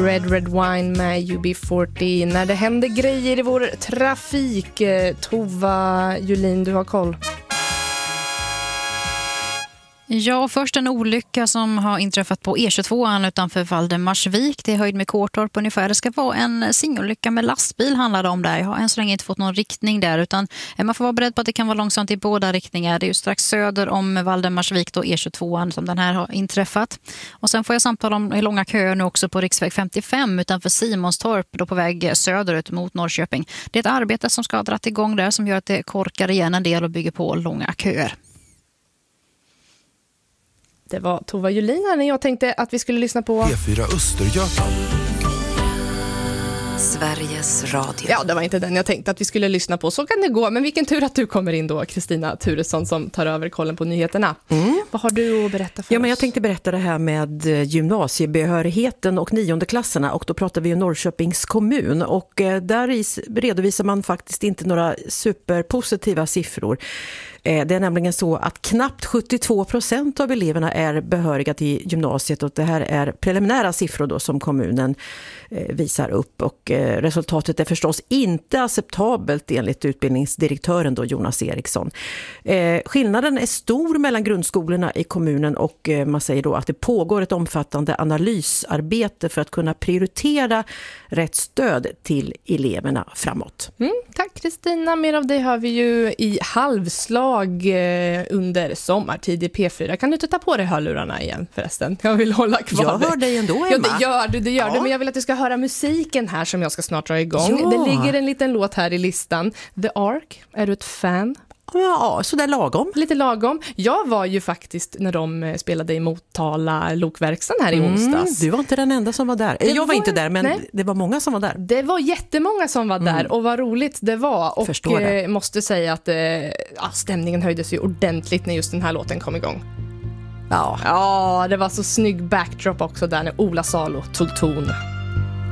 Red Red Wine med UB40. När det händer grejer i vår trafik. Tova Julin, du har koll. Ja, först en olycka som har inträffat på E22 utanför Valdemarsvik. Det är höjd med Kårtorp ungefär. Det ska vara en singolycka med lastbil handlar det om där. Jag har än så länge inte fått någon riktning där, utan man får vara beredd på att det kan vara långsamt i båda riktningar. Det är ju strax söder om Valdemarsvik då, E22 som den här har inträffat. Och sen får jag samtala om hur långa köer nu också på riksväg 55 utanför Simonstorp då på väg söderut mot Norrköping. Det är ett arbete som ska ha dratt igång där som gör att det korkar igen en del och bygger på långa köer. Det var Tova Julin här när jag tänkte att vi skulle lyssna på P4 Östergötland. Sveriges Radio. Ja, det var inte den jag tänkte att vi skulle lyssna på. Så kan det gå. Men vilken tur att du kommer in då, Kristina Turesson, som tar över kollen på nyheterna. Vad har du att berätta för oss? Men jag tänkte berätta det här med gymnasiebehörigheten och 9:e klasserna. Och då pratar vi ju Norrköpings kommun. Och där redovisar man faktiskt inte några superpositiva siffror. Det är nämligen så att knappt 72% av eleverna är behöriga till gymnasiet, och det här är preliminära siffror då som kommunen visar upp, och resultatet är förstås inte acceptabelt enligt utbildningsdirektören då, Jonas Eriksson. Skillnaden är stor mellan grundskolorna i kommunen, och man säger då att det pågår ett omfattande analysarbete för att kunna prioritera rätt stöd till eleverna framåt. Tack Kristina, mer av det hör vi ju i halvslag under sommartid i P4. Kan du inte ta på dig hörlurarna igen förresten? Jag vill hålla kvar. Jag hör dig ändå, Emma. Ja, det gör du, men jag vill att du ska höra musiken här som jag ska snart dra igång. Ja. Det ligger en liten låt här i listan. The Ark, är du ett fan? Ja, så där lagom. Lite lagom. Jag var ju faktiskt när de spelade i Motala lokverkstan här i onsdags. Du var inte den enda som var där. Jag var inte där, men nej. Det var många som var där. Det var jättemånga som var där, och vad roligt det var. Och måste säga att stämningen höjdes ju ordentligt när just den här låten kom igång. Ja, det var så snygg backdrop också där när Ola Salo tog ton.